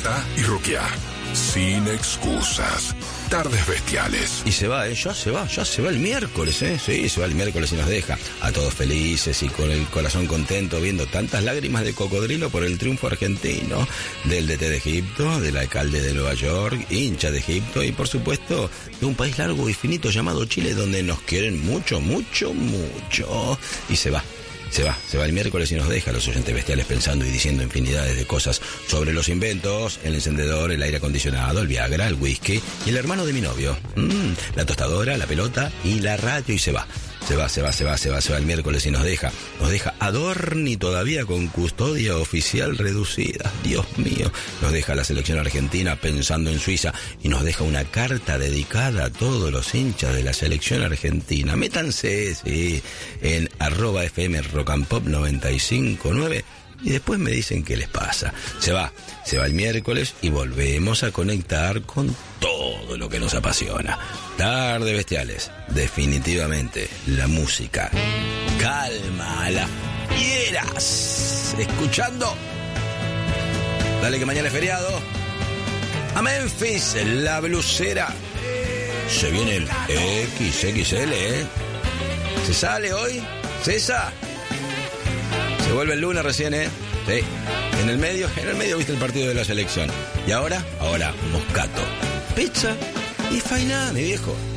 disfrutar y rockear. Sin excusas. Tardes Bestiales. Y se va, ya se va el miércoles, Sí, se va el miércoles y nos deja a todos felices y con el corazón contento viendo tantas lágrimas de cocodrilo por el triunfo argentino del DT de Egipto, del alcalde de Nueva York, hincha de Egipto y por supuesto de un país largo y finito llamado Chile donde nos quieren mucho, mucho, mucho. Y se va el miércoles y nos deja a los oyentes bestiales pensando y diciendo infinidades de cosas sobre los inventos, el encendedor, el aire acondicionado, el Viagra, el whisky y el hermano de mi novio, la tostadora, la pelota y la radio y se va el miércoles y nos deja Adorni todavía con custodia oficial reducida. Dios mío, nos deja la selección argentina pensando en Suiza y nos deja una carta dedicada a todos los hinchas de la selección argentina. Métanse, en @FM Rock and Pop 95.9 y después me dicen qué les pasa. Se va el miércoles y volvemos a conectar con todo lo que nos apasiona. Tardes Bestiales, definitivamente la música calma a las fieras. Escuchando, dale que mañana es feriado. A Memphis, la blusera. Se viene el XXL, ¿Se sale hoy? ¿Cesa? Se vuelve el lunes recién, Sí. En el medio viste el partido de la selección. Y ahora, Moscato, pizza y fainá, mi viejo.